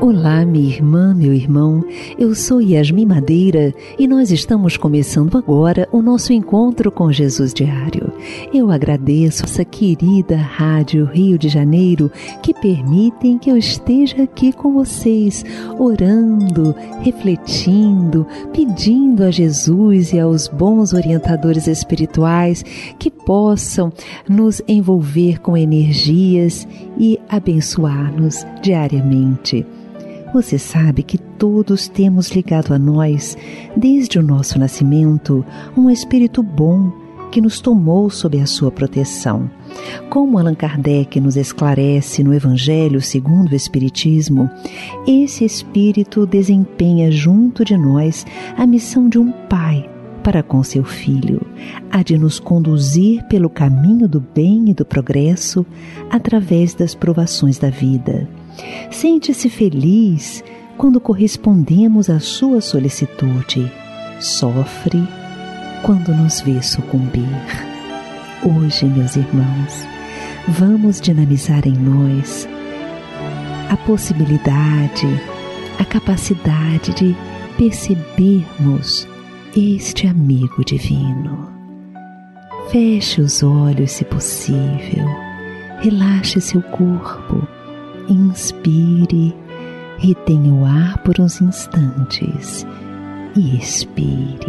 Olá, minha irmã, meu irmão, eu sou Yasmin Madeira e nós estamos começando agora o nosso encontro com Jesus diário. Eu agradeço essa querida Rádio Rio de Janeiro que permitem que eu esteja aqui com vocês, orando, refletindo, pedindo a Jesus e aos bons orientadores espirituais que possam nos envolver com energias e abençoar-nos diariamente. Você sabe que todos temos ligado a nós, desde o nosso nascimento, um espírito bom que nos tomou sob a sua proteção. Como Allan Kardec nos esclarece no Evangelho segundo o Espiritismo, esse espírito desempenha junto de nós a missão de um pai para com seu filho, a de nos conduzir pelo caminho do bem e do progresso através das provações da vida. Sente-se feliz quando correspondemos à sua solicitude. Sofre quando nos vê sucumbir. Hoje, meus irmãos, vamos dinamizar em nós a possibilidade, a capacidade de percebermos este amigo divino. Feche os olhos, se possível. Relaxe seu corpo. Inspire, retenha o ar por uns instantes e expire.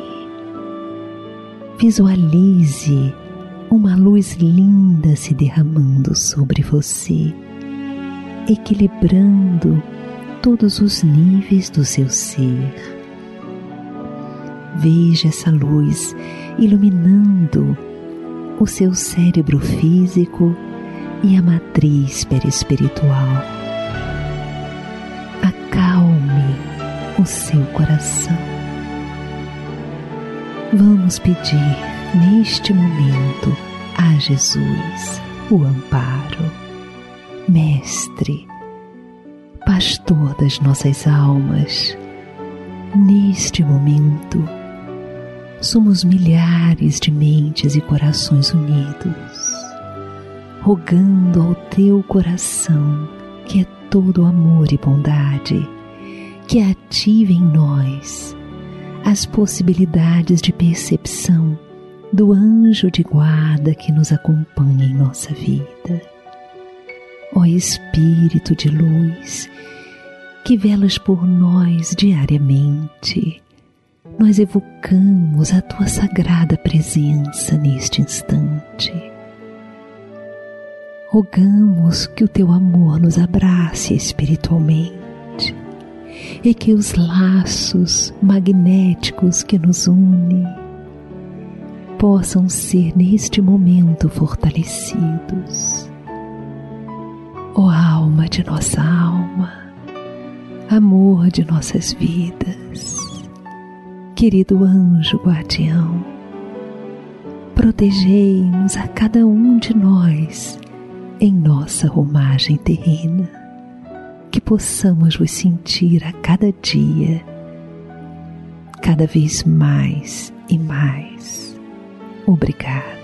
Visualize uma luz linda se derramando sobre você, equilibrando todos os níveis do seu ser. Veja essa luz iluminando o seu cérebro físico e a matriz perispiritual. Acalme o seu coração. Vamos pedir neste momento a Jesus o amparo. Mestre, pastor das nossas almas, neste momento somos milhares de mentes e corações unidos, rogando ao teu coração, que é todo amor e bondade, que ative em nós as possibilidades de percepção do anjo de guarda que nos acompanha em nossa vida. Ó Espírito de luz, que velas por nós diariamente, nós evocamos a tua sagrada presença neste instante. Rogamos que o teu amor nos abrace espiritualmente e que os laços magnéticos que nos unem possam ser neste momento fortalecidos. Ó alma de nossa alma, amor de nossas vidas, querido anjo guardião, protegei-nos a cada um de nós em nossa romagem terrena, que possamos vos sentir a cada dia, cada vez mais e mais. Obrigada.